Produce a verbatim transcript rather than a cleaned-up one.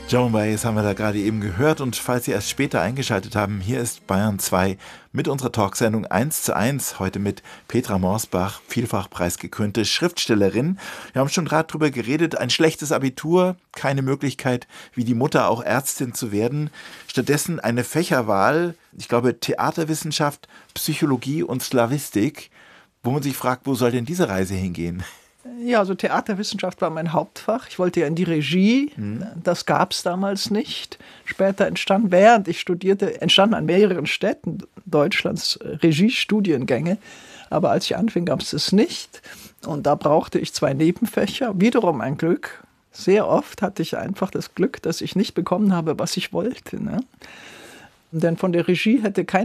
Joan Baez haben wir da gerade eben gehört, und falls Sie erst später eingeschaltet haben, hier ist Bayern zwei mit unserer Talksendung eins zu eins, heute mit Petra Morsbach, vielfach preisgekrönte Schriftstellerin. Wir haben schon gerade drüber geredet, ein schlechtes Abitur, keine Möglichkeit, wie die Mutter auch Ärztin zu werden. Stattdessen eine Fächerwahl, ich glaube Theaterwissenschaft, Psychologie und Slawistik, wo man sich fragt, wo soll denn diese Reise hingehen? Ja, also Theaterwissenschaft war mein Hauptfach. Ich wollte ja in die Regie. Mhm. Das gab es damals nicht. Später entstand, während ich studierte, entstanden an mehreren Städten Deutschlands Regiestudiengänge. Aber als ich anfing, gab es das nicht. Und da brauchte ich zwei Nebenfächer. Wiederum ein Glück. Sehr oft hatte ich einfach das Glück, dass ich nicht bekommen habe, was ich wollte. Ne? Denn von der Regie hätte kein